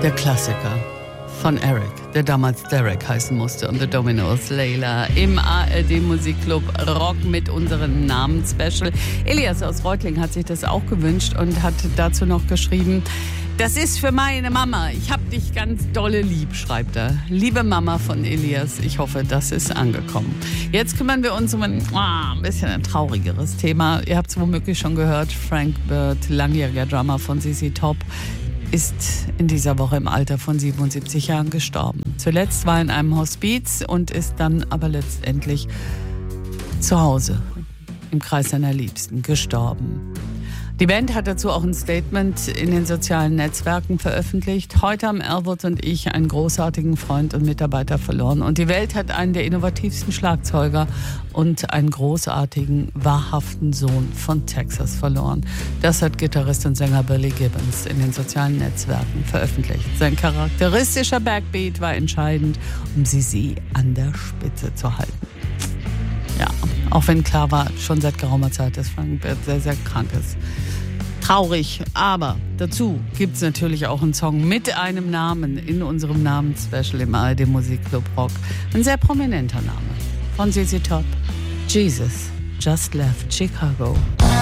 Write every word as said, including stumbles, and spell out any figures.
Der Klassiker von Eric, der damals Derek heißen musste, und The Dominos, Layla, im A R D Musikclub Rock mit unserem Namensspecial. Elias aus Reutlingen hat sich das auch gewünscht und hat dazu noch geschrieben: Das ist für meine Mama. Ich hab dich ganz dolle lieb, schreibt er. Liebe Mama von Elias, ich hoffe, das ist angekommen. Jetzt kümmern wir uns um ein, oh, ein bisschen ein traurigeres Thema. Ihr habt es womöglich schon gehört, Frank Bird, langjähriger Drummer von Z Z Top, ist in dieser Woche im Alter von siebenundsiebzig Jahren gestorben. Zuletzt war er in einem Hospiz und ist dann aber letztendlich zu Hause im Kreis seiner Liebsten gestorben. Die Band hat dazu auch ein Statement in den sozialen Netzwerken veröffentlicht. Heute haben Elwood und ich einen großartigen Freund und Mitarbeiter verloren. Und die Welt hat einen der innovativsten Schlagzeuger und einen großartigen, wahrhaften Sohn von Texas verloren. Das hat Gitarrist und Sänger Billy Gibbons in den sozialen Netzwerken veröffentlicht. Sein charakteristischer Backbeat war entscheidend, um sie, sie an der Spitze zu halten. Ja, auch wenn klar war, schon seit geraumer Zeit, dass Frank Bird sehr, sehr krank ist. Traurig, aber dazu gibt es natürlich auch einen Song mit einem Namen in unserem Namensspecial im A R D Musikclub Rock. Ein sehr prominenter Name von Z Z Top. Jesus just left Chicago.